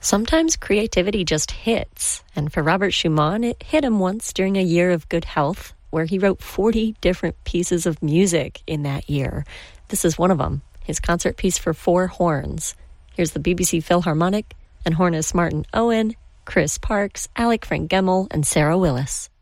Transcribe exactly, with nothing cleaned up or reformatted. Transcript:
Sometimes creativity just hits, and for Robert Schumann, it hit him once during a year of good health, where he wrote forty different pieces of music in that year. This is one of them, his concert piece for four horns. Here's the B B C Philharmonic and hornist Martin Owen, Chris Parks, Alec Frank Gemmell, and Sarah Willis.